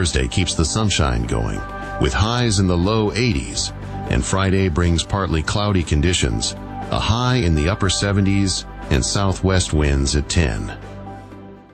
Thursday keeps the sunshine going, with highs in the low 80s, and Friday brings partly cloudy conditions, a high in the upper 70s, and southwest winds at 10.